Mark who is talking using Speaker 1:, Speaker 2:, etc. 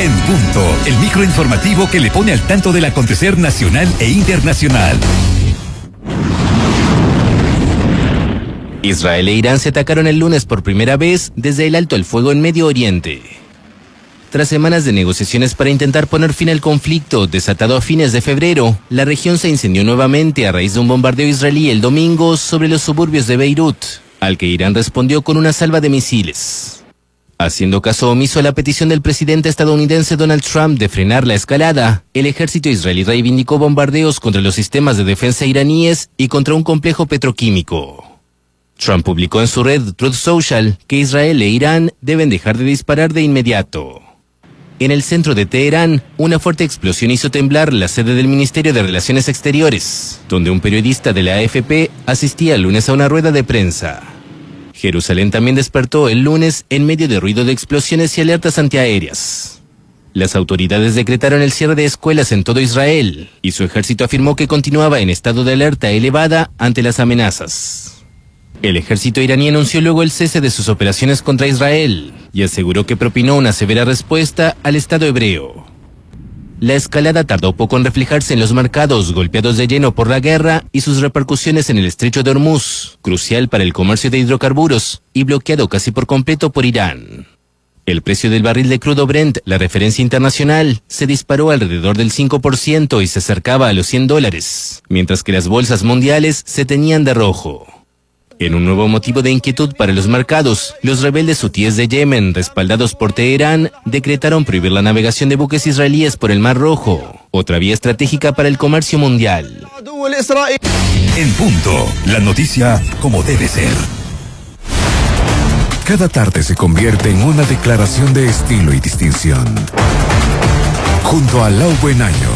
Speaker 1: En Punto, el microinformativo que le pone al tanto del acontecer nacional e internacional.
Speaker 2: Israel e Irán se atacaron el lunes por primera vez desde el alto el fuego en Medio Oriente. Tras semanas de negociaciones para intentar poner fin al conflicto desatado a fines de febrero, la región se incendió nuevamente a raíz de un bombardeo israelí el domingo sobre los suburbios de Beirut, al que Irán respondió con una salva de misiles. Haciendo caso omiso a la petición del presidente estadounidense Donald Trump de frenar la escalada, el ejército israelí reivindicó bombardeos contra los sistemas de defensa iraníes y contra un complejo petroquímico. Trump publicó en su red Truth Social que Israel e Irán deben dejar de disparar de inmediato. En el centro de Teherán, una fuerte explosión hizo temblar la sede del Ministerio de Relaciones Exteriores, donde un periodista de la AFP asistía el lunes a una rueda de prensa. Jerusalén también despertó el lunes en medio de ruido de explosiones y alertas antiaéreas. Las autoridades decretaron el cierre de escuelas en todo Israel, y su ejército afirmó que continuaba en estado de alerta elevada ante las amenazas. El ejército iraní anunció luego el cese de sus operaciones contra Israel y aseguró que propinó una severa respuesta al Estado hebreo. La escalada tardó poco en reflejarse en los mercados golpeados de lleno por la guerra y sus repercusiones en el estrecho de Hormuz, crucial para el comercio de hidrocarburos y bloqueado casi por completo por Irán. El precio del barril de crudo Brent, la referencia internacional, se disparó alrededor del 5% y se acercaba a los $100, mientras que las bolsas mundiales se teñían de rojo. En un nuevo motivo de inquietud para los mercados, los rebeldes hutíes de Yemen, respaldados por Teherán, decretaron prohibir la navegación de buques israelíes por el Mar Rojo, otra vía estratégica para el comercio mundial.
Speaker 1: En Punto, la noticia como debe ser.
Speaker 3: Cada tarde se convierte en una declaración de estilo y distinción. Junto a Lau Buenaño,